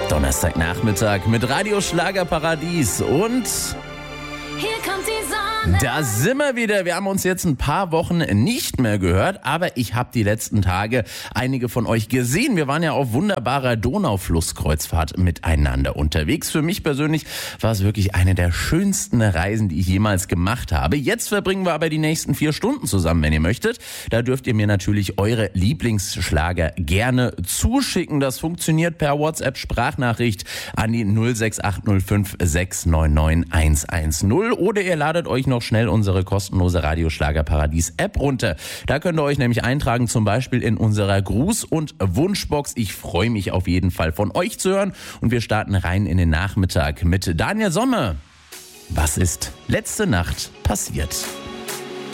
Donnerstagnachmittag mit Radio Schlagerparadies und Hier kommt die Sonne. da sind wir wieder. Wir haben uns jetzt ein paar Wochen nicht mehr gehört, aber ich habe die letzten Tage einige von euch gesehen. Wir waren ja auf wunderbarer Donauflusskreuzfahrt miteinander unterwegs. Für mich persönlich war es wirklich eine der schönsten Reisen, die ich jemals gemacht habe. Jetzt verbringen wir aber die nächsten 4 Stunden zusammen, wenn ihr möchtet. Da dürft ihr mir natürlich eure Lieblingsschlager gerne zuschicken. Das funktioniert per WhatsApp-Sprachnachricht an die 06805 699 110 oder ihr ladet euch noch schnell unsere kostenlose Radio Schlagerparadies App runter. Da könnt ihr euch nämlich eintragen, zum Beispiel in unserer Gruß- und Wunschbox. Ich freue mich auf jeden Fall von euch zu hören und wir starten rein in den Nachmittag mit Daniel Sommer. Was ist letzte Nacht passiert?